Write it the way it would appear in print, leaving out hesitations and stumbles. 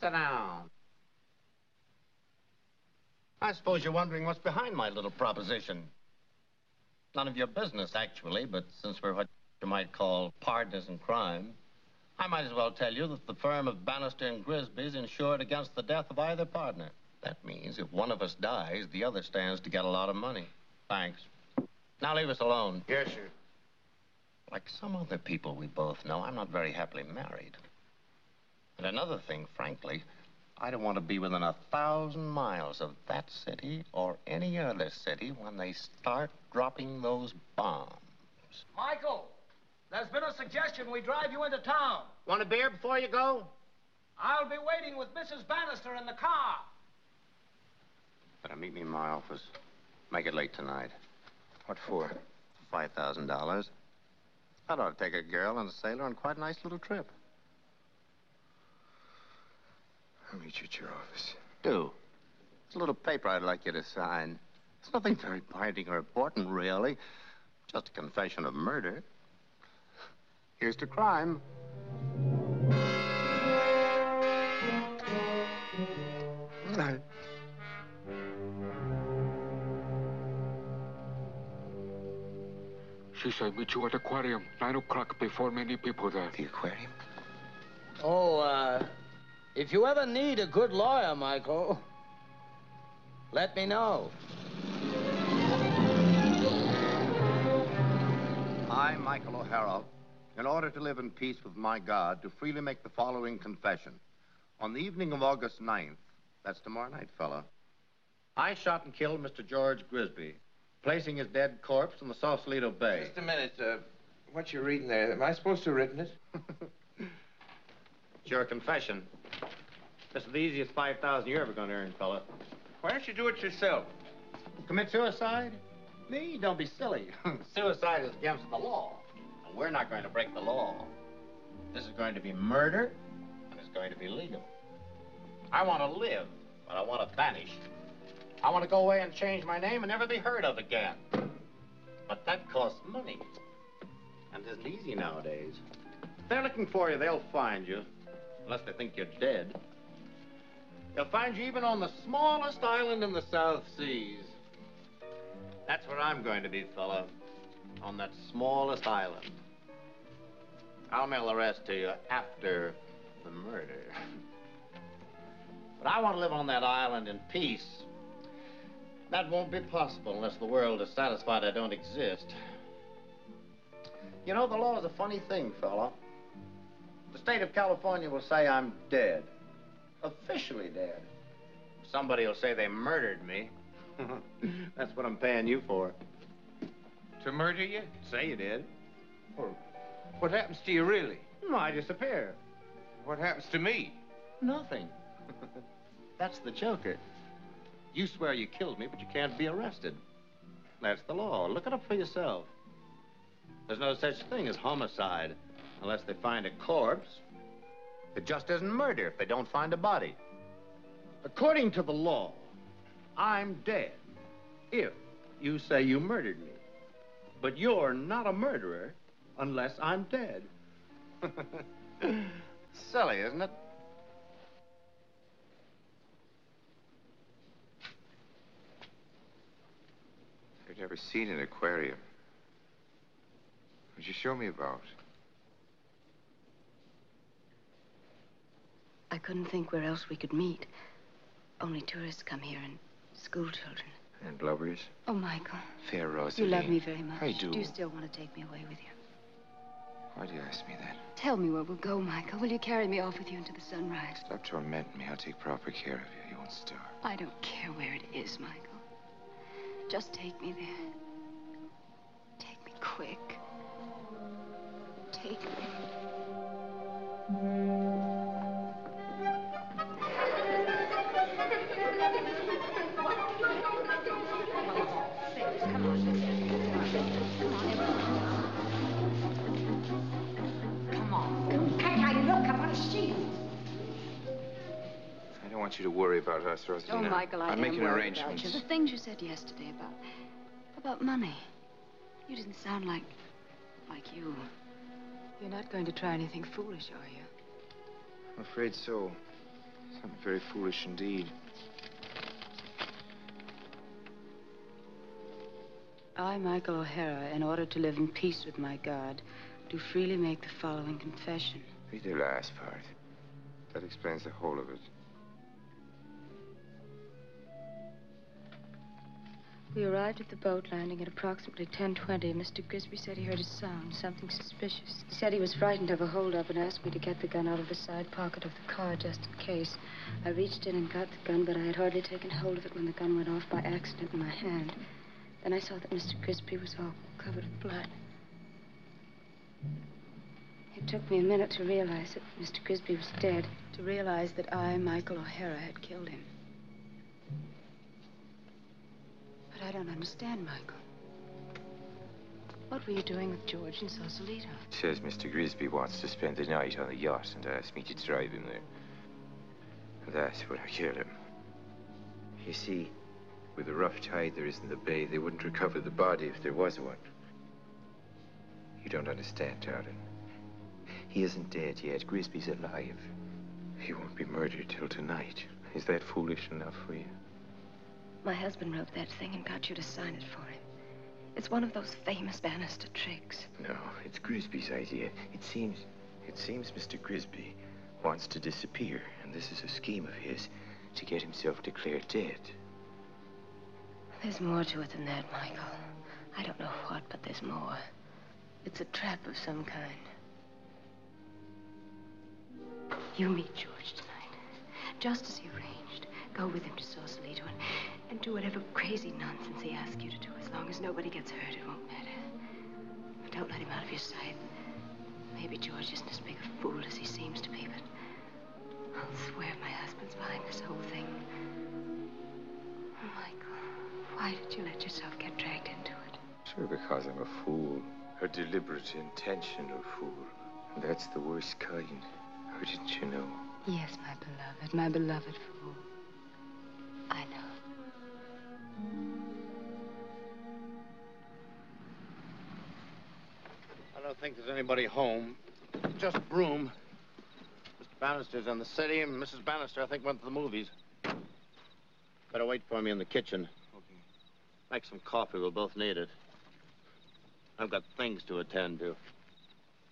Sit down. I suppose you're wondering what's behind my little proposition. None of your business, actually, but since we're what you might call partners in crime, I might as well tell you that the firm of Bannister and Grisby is insured against the death of either partner. That means if one of us dies, the other stands to get a lot of money. Thanks. Now leave us alone. Yes, sir. Like some other people we both know, I'm not very happily married. And another thing, frankly, I don't want to be within 1,000 miles of that city or any other city when they start dropping those bombs. Michael, there's been a suggestion we drive you into town. Want a beer before you go? I'll be waiting with Mrs. Bannister in the car. Better meet me in my office. Make it late tonight. What for? $5,000. That ought to take a girl and a sailor on quite a nice little trip. I'll meet you at your office. Do. It's a little paper I'd like you to sign. It's nothing very binding or important, really. Just a confession of murder. Here's to crime. She said meet you at the aquarium, 9 o'clock, before many people there. The aquarium? Oh, if you ever need a good lawyer, Michael, let me know. I, Michael O'Hara, in order to live in peace with my God, do freely make the following confession. On the evening of August 9th, that's tomorrow night, fella, I shot and killed Mr. George Grisby, placing his dead corpse in the Sausalito Bay. Just a minute. What you reading there? Am I supposed to have written it? It's your confession. This is the easiest 5,000 you're ever going to earn, fella. Why don't you do it yourself? Commit suicide? Me? Don't be silly. Suicide is against the law. And we're not going to break the law. This is going to be murder, and it's going to be legal. I want to live, but I want to vanish. I want to go away and change my name and never be heard of again. But that costs money. And it isn't easy nowadays. If they're looking for you, they'll find you. Unless they think you're dead. They'll find you even on the smallest island in the South Seas. That's where I'm going to be, fella. On that smallest island. I'll mail the rest to you after the murder. But I want to live on that island in peace. That won't be possible unless the world is satisfied I don't exist. You know, the law is a funny thing, fella. The state of California will say I'm dead. Officially dead. Somebody will say they murdered me. That's what I'm paying you for. To murder you? Say you did. Well, what happens to you, really? No, I disappear. What happens to me? Nothing. That's the joker. You swear you killed me, but you can't be arrested. That's the law. Look it up for yourself. There's no such thing as homicide unless they find a corpse. It just isn't murder if they don't find a body. According to the law, I'm dead if you say you murdered me. But you're not a murderer unless I'm dead. Silly, isn't it? I've never seen an aquarium. Would you show me about? I couldn't think where else we could meet. Only tourists come here and school children. And lovers? Oh, Michael. Fair Rosalie. You love me very much. I do. Do you still want to take me away with you? Why do you ask me that? Tell me where we'll go, Michael. Will you carry me off with you into the sunrise? Stop tormenting me. I'll take proper care of you. You won't starve. I don't care where it is, Michael. Just take me there. Take me quick. Take me. I don't want you to worry about us, Rosalie. Oh, Michael, I'm making arrangements. About you. The things you said yesterday about money. You didn't sound like you. You're not going to try anything foolish, are you? I'm afraid so. Something very foolish indeed. I, Michael O'Hara, in order to live in peace with my God, do freely make the following confession. Read the last part. That explains the whole of it. We arrived at the boat landing at approximately 10:20. Mr. Grisby said he heard a sound, something suspicious. He said he was frightened of a holdup and asked me to get the gun out of the side pocket of the car just in case. I reached in and got the gun, but I had hardly taken hold of it when the gun went off by accident in my hand. Then I saw that Mr. Grisby was all covered with blood. It took me a minute to realize that Mr. Grisby was dead, to realize that I, Michael O'Hara, had killed him. But I don't understand, Michael. What were you doing with George in Sausalito? Says Mr. Grisby wants to spend the night on the yacht and asked me to drive him there. That's when I killed him. You see, with the rough tide there is in the bay, they wouldn't recover the body if there was one. You don't understand, darling. He isn't dead yet. Grisby's alive. He won't be murdered till tonight. Is that foolish enough for you? My husband wrote that thing and got you to sign it for him. It's one of those famous Bannister tricks. No, it's Grisby's idea. It seems Mr. Grisby wants to disappear, and this is a scheme of his to get himself declared dead. There's more to it than that, Michael. I don't know what, but there's more. It's a trap of some kind. You meet George tonight, just as he arranged. Go with him to Sausalito and do whatever crazy nonsense he asks you to do. As long as nobody gets hurt, it won't matter. But don't let him out of your sight. Maybe George isn't as big a fool as he seems to be, but I'll swear my husband's behind this whole thing. Oh, Michael, why did you let yourself get dragged into it? Sure, because I'm a fool. A deliberate, intentional fool. And that's the worst kind. How didn't you know? Yes, my beloved fool. I know. I don't think there's anybody home. Just Broom. Mr. Bannister's in the city, and Mrs. Bannister, I think, went to the movies. Better wait for me in the kitchen. Okay. Make some coffee. We'll both need it. I've got things to attend to.